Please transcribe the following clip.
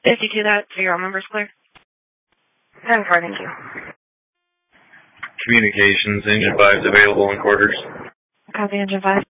52, that serial number's clear. 10-4, thank you. Communications, Engine 5 is available in quarters. Copy, Engine 5.